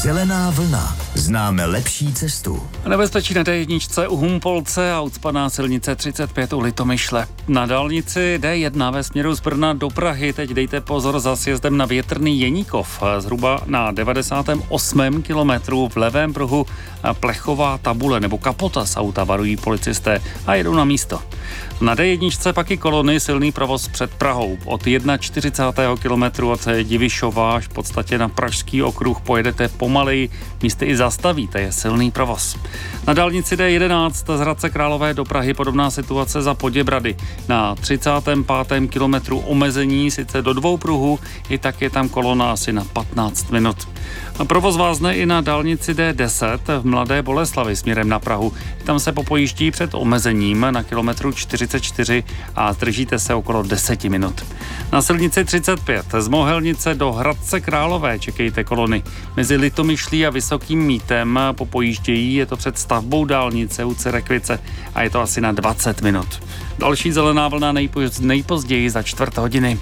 Zelená vlna. Známe lepší cestu. Nebezpečí na D1 u Humpolce a ucpaná silnice 35 u Litomyšle. Na dálnici D1 ve směru z Brna do Prahy teď dejte pozor za sjezdem na Větrný Jeníkov. Zhruba na 98. kilometru v levém pruhu plechová tabule nebo kapota z auta, varují policisté a jedou na místo. Na D1 pak i kolony, silný provoz před Prahou. Od 41. kilometru od Divišova až v podstatě na Pražský okruh pojedete pomaleji, místy i zastavíte, je silný provoz. Na dálnici D11 z Hradce Králové do Prahy podobná situace za Poděbrady. Na 35. kilometru omezení sice do 2 pruhů, i tak je tam kolona asi na 15 minut. A provoz vázne i na dálnici D10 v Mladé Boleslavi směrem na Prahu. Tam se popojíždí před omezením na kilometru 44 a zdržíte se okolo 10 minut. Na silnici 35 z Mohelnice do Hradce Králové čekejte kolony. Mezi Litomyšlí a Vysokým Mítem popojíždějí, je to před stavbou dálnice u Cerekvice a je to asi na 20 minut. Další zelená vlna nejpozději za 4 hodiny.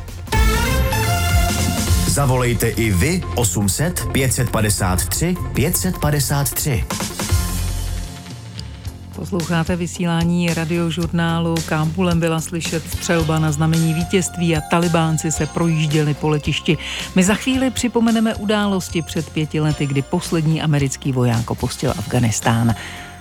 Zavolejte i vy 800 553 553. Posloucháte vysílání radiožurnálu. Kábulem byla slyšet střelba na znamení vítězství a Talibánci se projížděli po letišti. My za chvíli připomeneme události před 5 lety, kdy poslední americký voják opustil Afghánistán.